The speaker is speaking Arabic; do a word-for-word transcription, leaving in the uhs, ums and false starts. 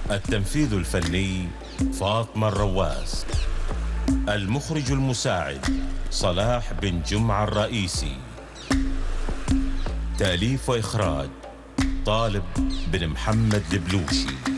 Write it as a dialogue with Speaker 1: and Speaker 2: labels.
Speaker 1: التنفيذ الفني فاطمة الرواس. المخرج المساعد صلاح بن جمعة الرئيسي. تأليف وإخراج طالب بن محمد البلوشي.